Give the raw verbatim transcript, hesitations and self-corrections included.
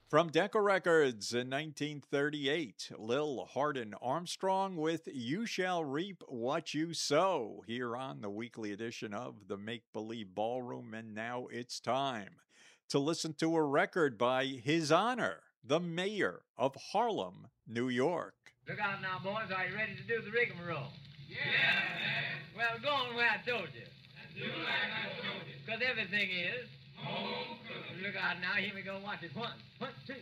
From Decca Records in nineteen thirty-eight, Lil Hardin Armstrong with You Shall Reap What You Sow here on the weekly edition of the Make Believe Ballroom. And now it's time to listen to a record by His Honor, the Mayor of Harlem, New York. Look out now, boys. Are you ready to do the rigmarole? Yeah, man. Well, go on where I told you. Do like I told you. Because everything is. Home cooking. Look out now. Here we go. Watch it. One, one, two.